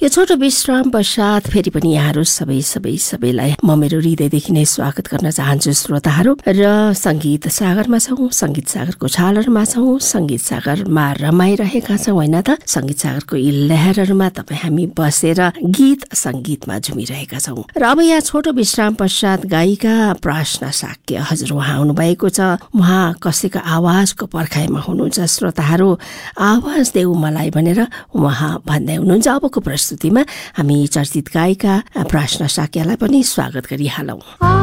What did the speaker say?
यो छोटो विश्राम पश्चात फेरि पनि यहाँहरू सबैलाई म मेरो हृदयदेखि नै स्वागत गर्न चाहन्छु श्रोताहरू। र संगीत सागरमा छौँ, संगीत सागरको छालहरूमा छौँ, संगीत सागरमा रमाइरहेका छौँ होइन त। संगीत सागरको यी लहरहरूमा तपाईँ हामी बसेर गीत संगीतमा झुमिरहेका छौँ। र अब यहाँ छोटो विश्राम पश्चात गायिका प्रार्थना शाक्य हजुर उहाँ आउनुभएको छ। उहाँ कसैको आवाजको पर्खाइमा हुनुहुन्छ श्रोताहरू। आवाज देऊ मलाई भनेर उहाँ भन्दै हुनुहुन्छ। अबको प्रस्तुतिमा हामी चर्चित गायिका प्रार्थना शाक्यलाई पनि स्वागत गरिहालौँ।